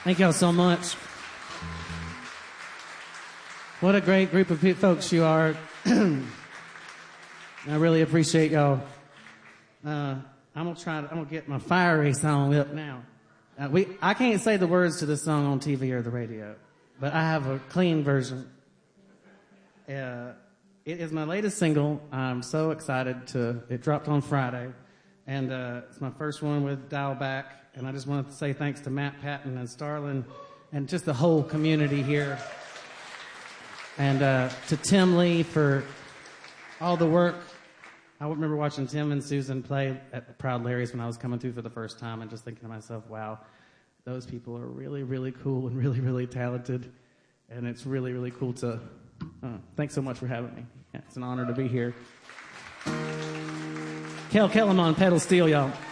Thank y'all so much. What a great group of folks you are. I really appreciate y'all. I'm gonna get my fiery song up now. I can't say the words to this song on TV or the radio, but I have a clean version. It is my latest single. I'm so excited it dropped on Friday, and it's my first one with Dial Back. And I just wanted to say thanks to Matt Patton and Starlin and just the whole community here. And to Tim Lee for all the work. I remember watching Tim and Susan play at the Proud Larry's when I was coming through for the first time and just thinking to myself, wow, those people are really, really cool and really, really talented. And it's really, really cool to... thanks so much for having me. Yeah, it's an honor to be here. Kel Kellum on pedal steel, y'all.